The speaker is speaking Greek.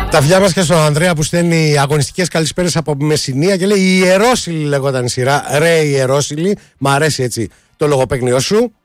Τα φιλιά μας και στον Ανδρέα που στέλνει αγωνιστικές καλησπέρες από Μεσσηνία και λέει η Ιερόσυλη λέγονταν η σειρά. Ρε η Ιερόσυλη, μ' αρέσει έτσι το λογοπαίγνιο σου.